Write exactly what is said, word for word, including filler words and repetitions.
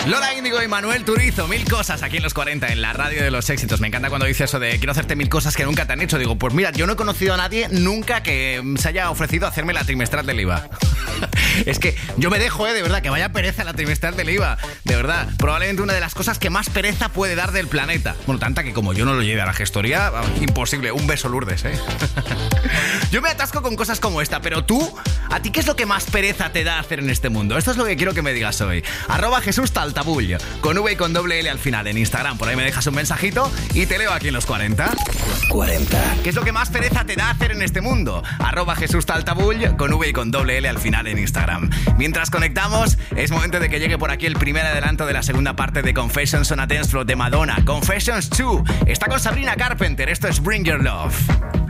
Lola Índigo y Manuel Turizo, Mil Cosas aquí en los cuarenta, en la radio de los éxitos. Me encanta cuando dice eso de quiero hacerte mil cosas que nunca te han hecho. Digo, pues mira, yo no he conocido a nadie nunca que se haya ofrecido a hacerme la trimestral del I V A. Es que yo me dejo, eh, de verdad, que vaya pereza la trimestral del I V A. De verdad, probablemente una de las cosas que más pereza puede dar del planeta. Bueno, tanta que como yo no lo lleve a la gestoría, imposible. Un beso, Lourdes, eh. Yo me atasco con cosas como esta, pero tú, ¿a ti qué es lo que más pereza te da hacer en este mundo? Esto es lo que quiero que me digas hoy. Arroba Jesús Taltabull, con V y con doble L al final en Instagram. Por ahí me dejas un mensajito y te leo aquí en los cuarenta. cuarenta. ¿Qué es lo que más pereza te da hacer en este mundo? Arroba Jesús Taltabull, con V y con doble L al final en Instagram. Mientras conectamos, es momento de que llegue por aquí el primer adelanto de la segunda parte de Confessions on a Dance Floor de Madonna. Confessions dos. Está con Sabrina Carpenter. Esto es Bring Your Love.